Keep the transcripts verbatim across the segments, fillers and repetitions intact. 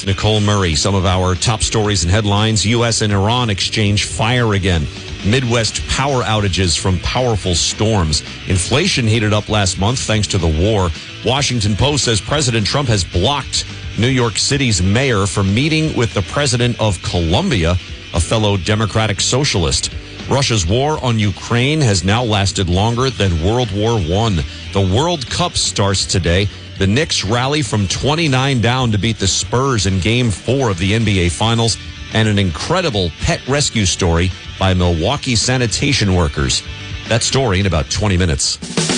with Nicole Murray. Some of our top stories and headlines. U S and Iran exchange fire again. Midwest power outages from powerful storms. Inflation heated up last month thanks to the war. Washington Post says President Trump has blocked New York City's mayor from meeting with the president of Colombia, a fellow Democratic socialist. Russia's war on Ukraine has now lasted longer than World War One. The World Cup starts today. The Knicks rally from twenty-nine down to beat the Spurs in Game four of the N B A Finals. And an incredible pet rescue story by Milwaukee sanitation workers. That story in about twenty minutes.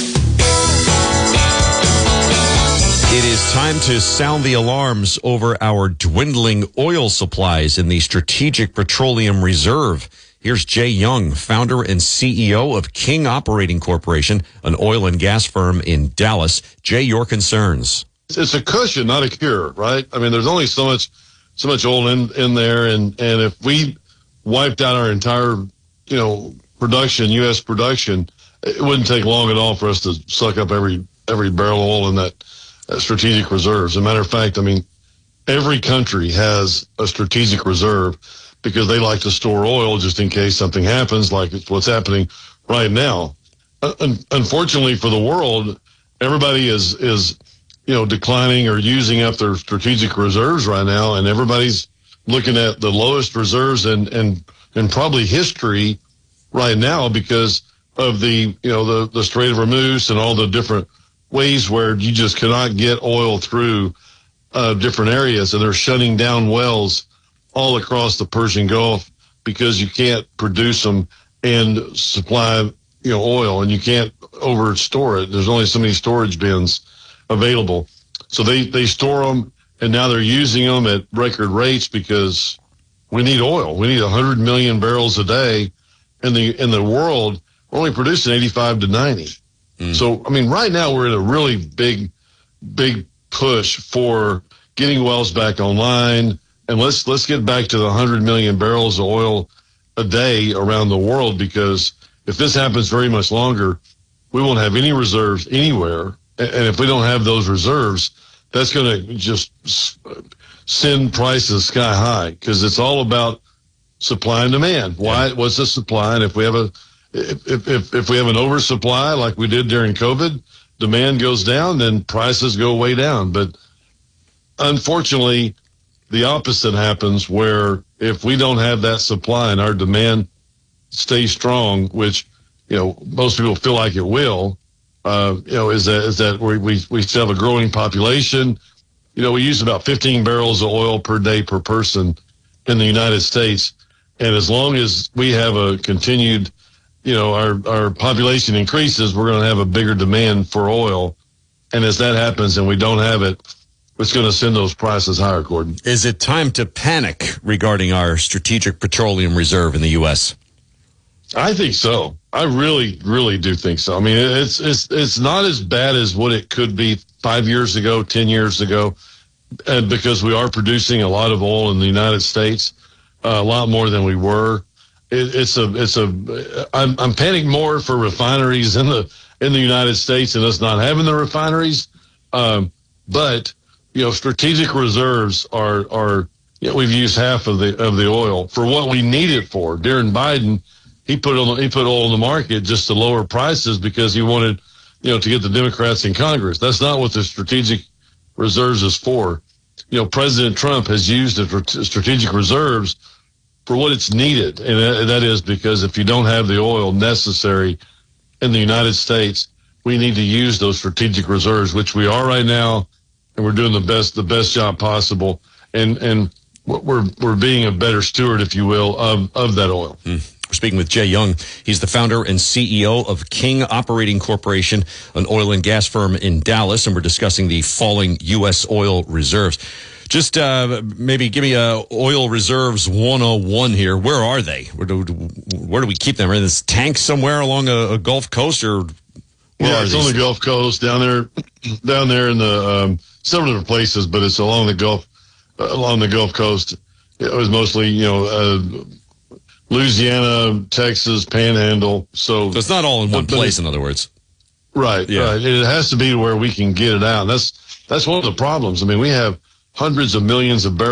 It is time to sound the alarms over our dwindling oil supplies in the Strategic Petroleum Reserve. Here's Jay Young, founder and C E O of King Operating Corporation, an oil and gas firm in Dallas. Jay, your concerns. It's a cushion, not a cure, right? I mean, there's only so much so much oil in, in there, and, and if we wiped out our entire, you know, production, U S production, it wouldn't take long at all for us to suck up every every barrel of oil in that uh, strategic reserve. As a matter of fact, I mean, every country has a strategic reserve because they like to store oil just in case something happens, like it's what's happening right now. Uh, un- unfortunately for the world, everybody is, is, you know, declining or using up their strategic reserves right now, and everybody's looking at the lowest reserves and and and probably history right now because of the, you know, the, the Strait of Hormuz and all the different ways where you just cannot get oil through uh, different areas, and they're shutting down wells all across the Persian Gulf because you can't produce them and supply, you know, oil, and you can't over store it. There's only so many storage bins available. So they, they store them, and now they're using them at record rates because we need oil. We need one hundred million barrels a day. In the, in the world, we're only producing eighty-five to ninety. Mm. So, I mean, right now we're in a really big, big push for getting wells back online. And let's let's get back to the one hundred million barrels of oil a day around the world, because if this happens very much longer, we won't have any reserves anywhere. And if we don't have those reserves, that's going to just send prices sky high, because it's all about supply and demand. Why? Yeah. What's the supply? And if we have a if, if if we have an oversupply like we did during COVID, demand goes down, then prices go way down. But unfortunately, the opposite happens, where if we don't have that supply and our demand stays strong, which, you know, most people feel like it will, uh, you know, is that is that we, we, we still have a growing population. You know, we use about fifteen barrels of oil per day per person in the United States. And as long as we have a continued, you know, our, our population increases, we're going to have a bigger demand for oil. And as that happens and we don't have it, it's going to send those prices higher, Gordon. Is it time to panic regarding our Strategic Petroleum Reserve in the U S? I think so. I really, really do think so. I mean, it's it's it's not as bad as what it could be five years ago, ten years ago, and because we are producing a lot of oil in the United States, uh, a lot more than we were. It, it's a it's a. I'm I'm panicking more for refineries in the in the United States and us not having the refineries, um, but. You know, strategic reserves are, are you know, we've used half of the of the oil for what we need it for. During Biden, he put on he put oil in the market just to lower prices because he wanted, you know, to get the Democrats in Congress. That's not what the strategic reserves is for. You know, President Trump has used the strategic reserves for what it's needed, and that is because if you don't have the oil necessary in the United States, we need to use those strategic reserves, which we are right now. And we're doing the best, the best job possible, and and we're we're being a better steward, if you will, of of that oil. Mm. We're speaking with Jay Young. He's the founder and C E O of King Operating Corporation, an oil and gas firm in Dallas, and we're discussing the falling U S oil reserves. Just uh, maybe give me a oil reserves one oh one here. Where are they? Where do where do we keep them? Are in this tank somewhere along a, a Gulf Coast, or where yeah, are it's these? on the Gulf Coast down there, down there in the. Um, Several different places, but it's along the Gulf, uh, along the Gulf Coast. It was mostly, you know, uh, Louisiana, Texas, Panhandle. So, so it's not all in one but, place, in other words. Right, yeah. right. It has to be where we can get it out. That's that's one of the problems. I mean, we have hundreds of millions of barrels